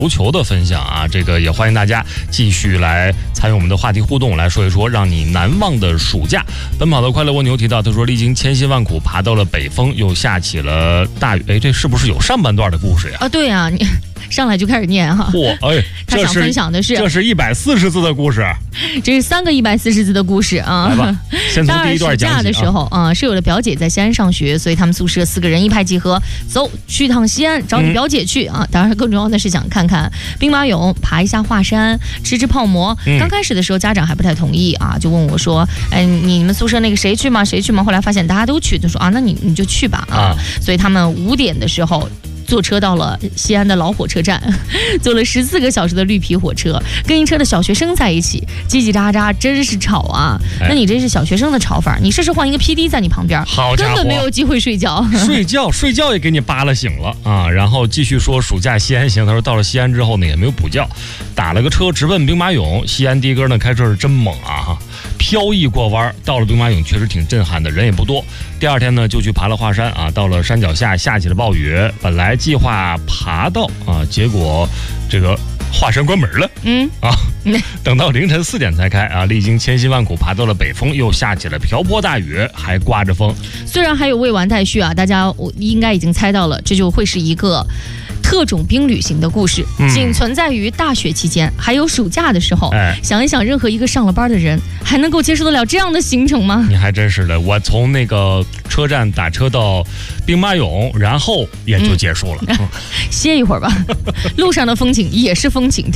足球的分享啊，这个也欢迎大家继续来参与我们的话题互动，来说一说让你难忘的暑假。奔跑的快乐蜗牛提到，他说历经千辛万苦爬到了北峰，又下起了大雨。这是不是有上半段的故事呀？ 啊，对啊，你上来就开始念哈。他想分享的是这是140字的故事， 这是3个140字的故事啊。 来吧，先从第一段讲起。 暑假的时候啊，室友的表姐在西安上学，所以他们宿舍4个人一拍即合，走去趟西安找你表姐去啊。当然，更重要的是想看看兵马俑，爬一下华山，吃泡馍。刚开始的时候，家长还不太同意啊，就问我说：“哎，你们宿舍那个谁去吗？谁去吗？”后来发现大家都去，就说啊，那你就去吧啊。所以他们5点的时候坐车到了西安的老火车站，坐了14个小时的绿皮火车，跟一车的小学生在一起，叽叽喳喳，真是吵啊！那你这是小学生的吵法，你试试换一个 PD 在你旁边， 好家伙， 根本没有机会睡觉， 睡觉也给你扒拉醒了啊！然后继续说暑假西安行，他说到了西安之后呢，也没有补觉，打了个车直奔兵马俑。西安的哥呢开车是真猛啊！飘逸过弯，到了兵马俑确实挺震撼的，人也不多。第二天呢就去爬了华山啊，到了山脚下下起了暴雨，本来计划爬到啊，结果这个华山关门了。等到凌晨4点才开啊，历经千辛万苦爬到了北峰，又下起了瓢泼大雨，还刮着风。 虽然还有未完待续啊，大家应该已经猜到了，这就会是一个特种兵旅行的故事，仅存在于大学期间，还有暑假的时候。想一想，任何一个上了班的人还能够接受得了这样的行程吗？ 你还真是的，我从那个车站打车到兵马俑，然后也就结束了。 歇一会儿吧，路上的风景也是风景。